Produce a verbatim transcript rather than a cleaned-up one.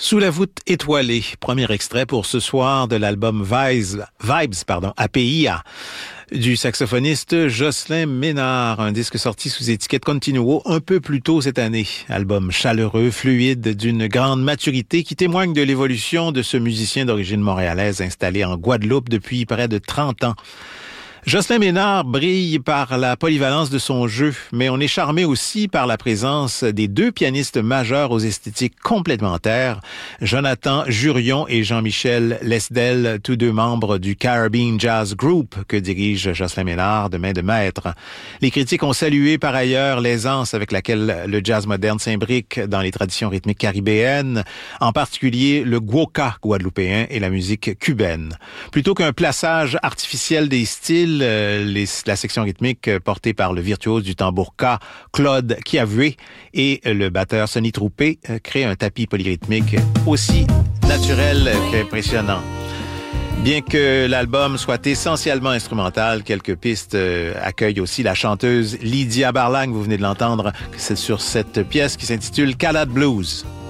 Sous la voûte étoilée, premier extrait pour ce soir de l'album Vibes, Vibes pardon, A P I A, du saxophoniste Jocelyn Ménard, un disque sorti sous étiquette Continuo un peu plus tôt cette année. Album chaleureux, fluide, d'une grande maturité qui témoigne de l'évolution de ce musicien d'origine montréalaise installé en Guadeloupe depuis près de trente ans. Jocelyn Ménard brille par la polyvalence de son jeu, mais on est charmé aussi par la présence des deux pianistes majeurs aux esthétiques complémentaires, Jonathan Jurion et Jean-Michel Lesdel, tous deux membres du Caribbean Jazz Group que dirige Jocelyn Ménard de main de maître. Les critiques ont salué par ailleurs l'aisance avec laquelle le jazz moderne s'imbrique dans les traditions rythmiques caribéennes, en particulier le guoka guadeloupéen et la musique cubaine. Plutôt qu'un plaçage artificiel des styles, Les, la section rythmique portée par le virtuose du tambourka Claude Chiavué et le batteur Sonny Troupé crée un tapis polyrythmique aussi naturel qu'impressionnant. Bien que l'album soit essentiellement instrumental, quelques pistes euh, accueillent aussi la chanteuse Lydia Barlang. Vous venez de l'entendre, c'est sur cette pièce qui s'intitule Calad Blues.